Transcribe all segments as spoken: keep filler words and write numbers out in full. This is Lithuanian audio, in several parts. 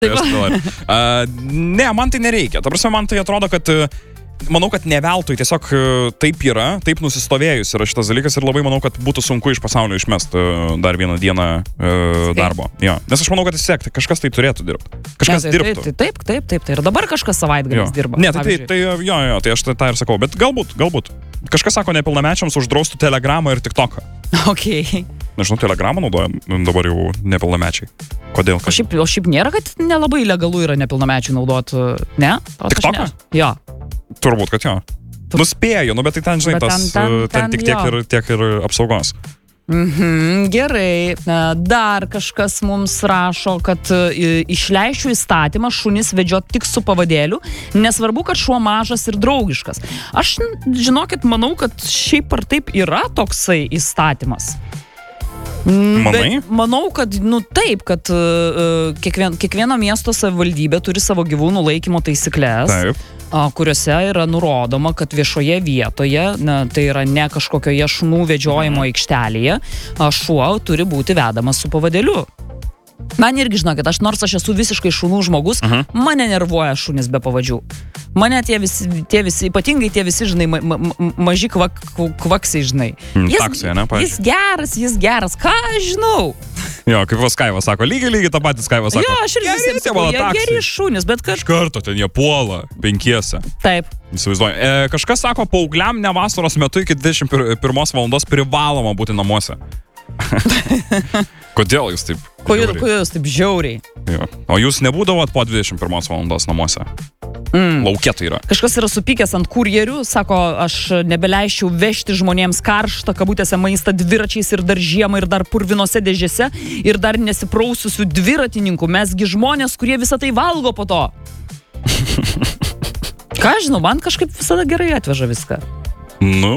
Uh, ne, man tai nereikia. Ta prasme, man tai atrodo, kad manau, kad ne veltui tiesiog taip yra, taip nusistovėjus yra šitas dalykas ir labai manau, kad būtų sunku iš pasaulio išmesti dar vieną dieną uh, darbo. Jo. Nes aš manau, kad tiesiog kažkas tai turėtų dirbti. Kažkas ja, tai, dirbtų. Tai, taip, taip, taip, tai ir dabar kažkas savaitgalis dirba. Ne, tai, tai, tai, jo, jo, tai aš tai, tai ir sakau, bet galbūt, galbūt. Kažkas sako, nepilnamečiams uždraustų Telegramą ir TikToką. Okay. Nežinau, Telegramą naudoja dabar jau nepilnamečiai. Kodėl? O šiaip, o šiaip nėra, kad nelabai legalu yra nepilnamečių naudot, ne? TikToką? Jo. Turbūt, kad jo. Tu... Nuspėjo, nu bet tai ten, žinai, bet tas, ten, ten, ten tik tiek ir, tiek ir apsaugos. Mhm, gerai. Dar kažkas mums rašo, kad išleisčiau įstatymą šunis vedžiot tik su pavadėliu, nesvarbu, kad šuo mažas ir draugiškas. Aš, žinokit, manau, kad šiaip ar taip yra toksai įstatymas. Manai? Bet manau, kad, nu taip, kad uh, kiekvien, kiekvieno miesto savivaldybė turi savo gyvūnų laikymo taisyklės. Taip. Kuriuose yra nurodoma, kad viešoje vietoje, na, tai yra ne kažkokioje šunų vedžiojimo aikštelėje, šuo turi būti vedamas su pavadėliu. Man irgi, žinokit, aš nors aš esu visiškai šunų žmogus, uh-huh. mane nervuoja šunis be pavadžių. Mane tie visi, tie visi ypatingai tie visi, žinai, ma, ma, maži kvak, kvaksiai, žinai. Jis, Taksija, ne, pavyzdžiui. Jis geras, jis geras, ką aš žinau. Jo, kaip vas Kaiva sako, lygiai, lygiai tą patį Kaiva sako. Jo, aš ir visiems sakau, jie geri šunis, bet kad... Iš karto ten jie puola, penkiese. Taip. Įsivaizduoju. E, kažkas sako, paaugliam ne vasaros metu iki dvidešimt pirmos valandos privaloma būti namuose. Kodėl jūs taip Kodėl, kodėl jūs taip žiauriai? Jo. O jūs nebūdavot po dvidešimt pirmos valandos namuose? Mm. Lauke tai yra. Kažkas yra supykęs ant kurjerių, sako, aš nebeleisčiau vežti žmonėms karštą, kabutėse, maistą dviračiais ir dar žiemą, ir dar purvinose dėžėse, ir dar nesipraususių dviratininkų. Mesgi žmonės, kurie visą tai valgo po to. Ką žinau, man kažkaip visada gerai atveža viską. Nu,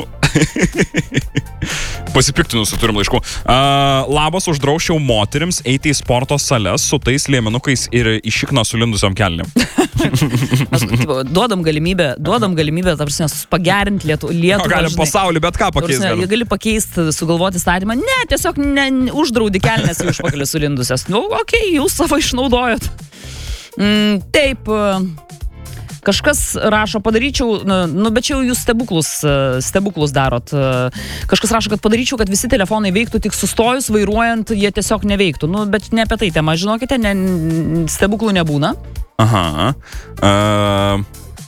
pasipiktinusiu turim laiškų. Uh, labas, uždrausčiau moterims eiti į sporto sales su tais liemenukais ir į šikną sulindusiom kelnėm. Mes duodam galimybę, duodam galimybę, ta prasme, pagerinti Lietuvą. O galim pasaulį bet ką pakeisti. Jie gali pakeisti, sugalvoti statymą. Ne, tiesiog ne, uždraudi kelnes į užpakalį sulindusias. Nu, okei, okay, jūs savo išnaudojot. Mm, taip... Kažkas rašo, padaryčiau, nu, bet čia jūs stebuklus, stebuklus darot. Kažkas rašo, kad padaryčiau, kad visi telefonai veiktų tik sustojus, vairuojant, jie tiesiog neveiktų. Nu, bet ne apie tai tema, žinokite, ne, stebuklų nebūna. Aha. Uh,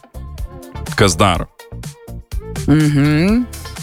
kas dar? Mhm.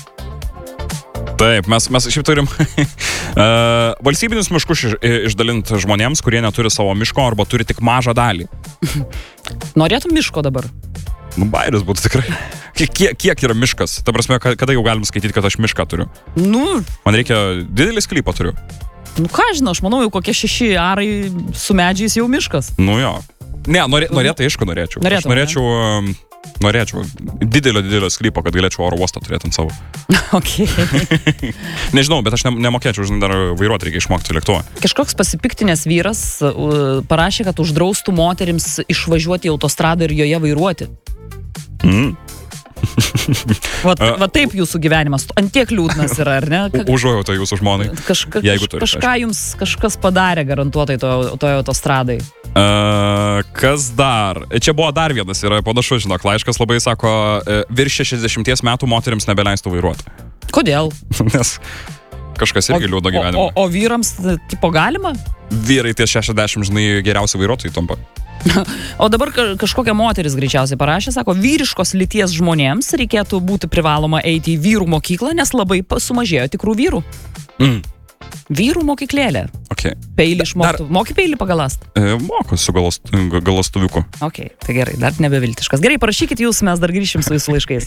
Taip, mes, mes šiaip turim uh, valstybinius miškus iš, išdalinti žmonėms, kurie neturi savo miško arba turi tik mažą dalį. Norėtum miško dabar? Nu, bairis būtų tikrai. Kiek, kiek yra miškas? Ta prasme, kada jau galim skaityti, kad aš mišką turiu? Nu. Man reikia didelį sklypą turiu. Nu ką žinau, aš manau, jau kokie šeši arai su medžiais jau miškas. Nu jo. Ne, norė, norėtų, aišku, norėčiau. Norėtum, aš norėčiau... Ne? Norėčiau didelio, didelio sklypo, kad galėčiau oro uostą turėti ant savo. Okay. Nežinau, bet aš ne, nemokėčiau, žinai, dar vairuoti reikia išmokti lėktuvą. Kažkoks pasipiktinės vyras uh, parašė, kad uždraustų moterims išvažiuoti į autostradą ir joje vairuoti. Mm. va, va taip jūsų gyvenimas, ant tiek liūdnas yra, ar ne? Ka... Užuojauta jūsų žmonai. Kažka, kaž, kažką aišku. Jums kažkas padarė garantuotai toje to autostradai. Uh, kas dar? Čia buvo dar vienas, yra panašus, žinok, laiškas labai sako, virš šešiasdešimties metų moterims nebeleistų vairuoti. Kodėl? Nes kažkas irgi liūdno gyvenimo. O, o, o vyrams, tipo, galima? Vyrai ties šešiasdešimt, žinai, geriausi vairuotojai tampa. O dabar kažkokia moteris greičiausiai parašė, sako, vyriškos lyties žmonėms reikėtų būti privaloma eiti į vyrų mokyklą, nes labai sumažėjo tikrų vyrų. Mm. Vyrų mokyklėlė. Okay. Peilį išmoktų. Dar... Moki peilį pagalast? E, moku su galast, galastuviuku. Ok, tai gerai, dar nebeviltiškas. Gerai, parašykit jūs, mes dar grįšim su jūsų laiškais.